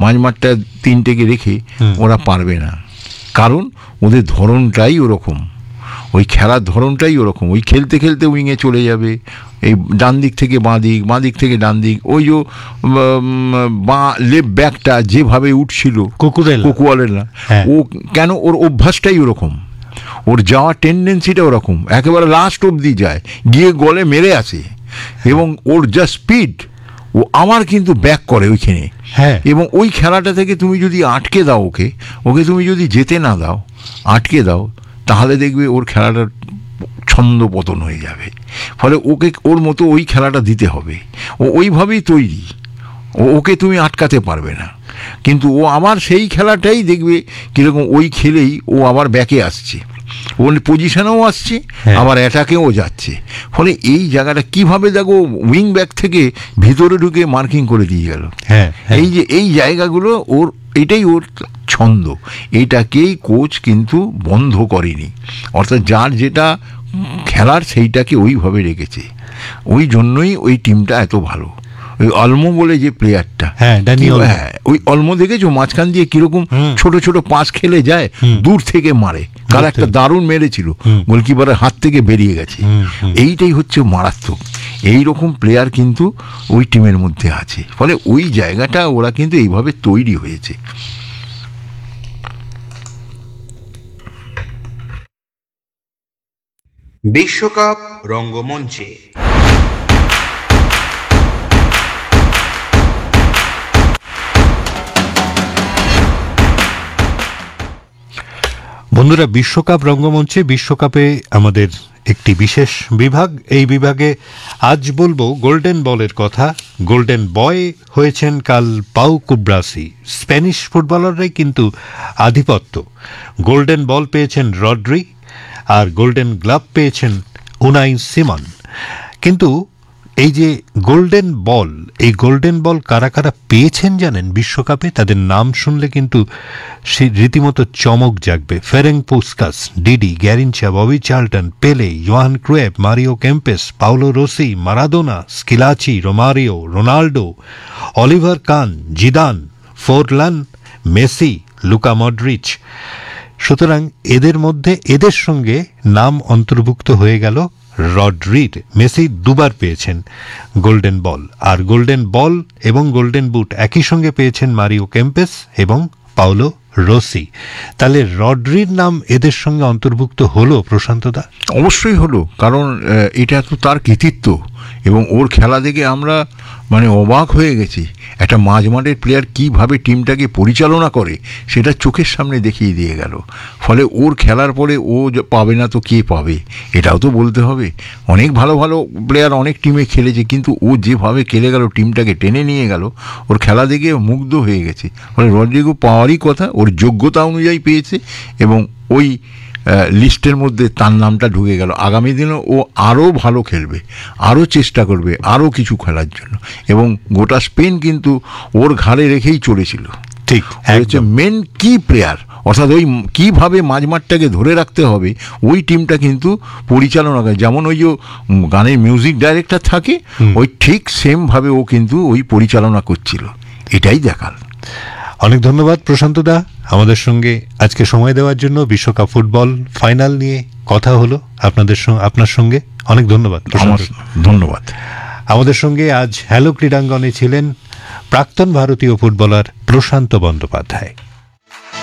মাঝমাঠটা তিনটেকে রেখে ওরা পারবে না, কারণ ওদের ধরনটাই ওরকম, ওই খেলার ধরনটাই ওরকম। ওই খেলতে খেলতে উইংয়ে চলে যাবে, এই ডান দিক থেকে বাঁ দিক, বাঁ দিক থেকে ডান দিক। ওই যে বাঁ লেফট ব্যাকটা যেভাবে উঠছিল কুকুরেলা, ও কেন ওর অভ্যাসটাই ওরকম, ওর যাওয়ার টেন্ডেন্সিটা ওরকম, একেবারে লাস্ট অবধি যায়, গিয়ে গলে মেরে আসে, এবং ওর যা স্পিড, ও আমার কিন্তু ব্যাক করে ওইখানে। এবং ওই খেলাটা থেকে তুমি যদি আটকে দাও ওকে তুমি যদি যেতে না দাও, আটকে দাও, তাহলে দেখবে ওর খেলাটা ছন্দ পতন হয়ে যাবে। ফলে ওকে ওর মতো ওই খেলাটা দিতে হবে, ও ওইভাবেই তৈরি, ওকে তুমি আটকাতে পারবে না। কিন্তু ও আবার সেই খেলাটাই দেখবে কীরকম, ওই খেলেই ও আবার ব্যাকে আসছে, ওর পজিশনেও আসছে, আবার অ্যাটাকেও যাচ্ছে। ফলে এই জায়গাটা কিভাবে দেখো উইং ব্যাক থেকে ভিতরে ঢুকে মার্কিং করে দিয়ে গেল। এই যে এই জায়গাগুলো ওর, এটাই ওর ছন্দ, এইটাকেই কোচ কিন্তু বন্ধ করেনি, অর্থাৎ যার যেটা খেলার সেইটাকে ওইভাবে রেখেছে। ওই জন্যই ওই টিমটা এত ভালো। ওই অলমো বলে যে প্লেয়ারটা, ওই অলমো দেখেছো মাঝখান দিয়ে কিরকম ছোট ছোট পাস খেলে যায়, দূর থেকে মারে, কার একটা দারুণ মেরেছিল, গোলকিপারের হাত থেকে বেরিয়ে গেছে। এইটাই হচ্ছে মারাত্মক। এই রকম প্লেয়ার কিন্তু ওই টিমের মধ্যে আছে, ফলে ওই জায়গাটা ওরা কিন্তু এইভাবে তৈরি হয়েছে। বিশ্বকাপ রঙ্গমঞ্চে বন্ধুরা, বিশ্বকাপ রঙ্গমঞ্চে বিশ্বকাপে আমাদের একটি বিশেষ বিভাগ, এই বিভাগে আজ বলবো গোল্ডেন বলের কথা। গোল্ডেন বয় হয়েছেন কাল পাউ কুব্রাসি। স্প্যানিশ ফুটবলাররাই কিন্তু আধিপত্য। গোল্ডেন বল পেয়েছেন রড্রি, আর গোল্ডেন গ্লাভ পেয়েছেন উনাই সিমন। কিন্তু এই যে গোল্ডেন বল, এই গোল্ডেন বল কারা কারা পেয়েছেন জানেন বিশ্বকাপে? তাদের নাম শুনলে কিন্তু সে রীতিমতো চমক জাগবে। ফেরেং পুস্কাস, ডিডি, গ্যারিনচা, ববি চার্লটন, পেলে, Johan Cruyff, Mario Kempes, Paulo Rossi, Maradona, স্কিলাচি, Romario, Ronaldo, Oliver কান, Zidane, Forlan, Messi, Luka Modric. সুতরাং এদের সঙ্গে নাম অন্তর্ভুক্ত হয়ে গেল রড্রির। মেসি দুবার পেয়েছেন গোল্ডেন বল, আর গোল্ডেন বল এবং গোল্ডেন বুট একই সঙ্গে পেয়েছেন মারিও কেম্পেস এবং পাউলো রোসি। তাহলে রড্রির নাম এদের সঙ্গে অন্তর্ভুক্ত হলো প্রশান্তদা? অবশ্যই হলো, কারণ এটা তো তার কৃতিত্ব, এবং ওর খেলা দেখে আমরা মানে অবাক হয়ে গেছি। একটা মাঝমাঠের প্লেয়ার কীভাবে টিমটাকে পরিচালনা করে সেটা চোখের সামনে দেখিয়ে দিয়ে গেল। ফলে ওর খেলার পরে ও পাবে না তো কে পাবে, এটাও তো বলতে হবে। অনেক ভালো ভালো প্লেয়ার অনেক টিমে খেলেছে, কিন্তু ও যেভাবে খেলে গেল, টিমটাকে টেনে নিয়ে গেল, ওর খেলা দেখে মুগ্ধ হয়ে গেছে। ফলে রড্রিগো পাওয়ারই কথা, ওর যোগ্যতা অনুযায়ী পেয়েছে, এবং ওই লিস্টের মধ্যে তার নামটা ঢুকে গেল। আগামী দিনে ও আরও ভালো খেলবে, আরও চেষ্টা করবে আরও কিছু খেলার জন্য, এবং গোটা স্পেন কিন্তু ওর ঘাড়ে রেখেই চলেছিল। ঠিক হচ্ছে মেন কি প্লেয়ার, অর্থাৎ ওই কীভাবে মাঝমাঠটাকে ধরে রাখতে হবে ওই টিমটা কিন্তু পরিচালনা করে। যেমন ওই যে গানের মিউজিক ডাইরেক্টর থাকে, ওই ঠিক সেমভাবে ও কিন্তু ওই পরিচালনা করছিল। এটাই দেখাল। অনেক ধন্যবাদ প্রশান্তদা আমাদের সঙ্গে আজকে সময় দেওয়ার জন্য। বিশ্বকাপ ফুটবল ফাইনাল নিয়ে কথা হলো আপনার সঙ্গে, অনেক ধন্যবাদ। ধন্যবাদ। আমাদের সঙ্গে আজ হ্যালো ক্রীড়াঙ্গনে ছিলেন প্রাক্তন ভারতীয় ফুটবলার প্রশান্ত বন্দ্যোপাধ্যায়।